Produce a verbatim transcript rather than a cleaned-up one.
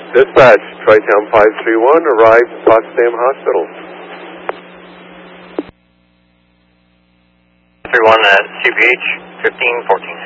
Dispatch, Tri-Town five three one, arrived at Potsdam Hospital. three one at C P H, fifteen fourteen.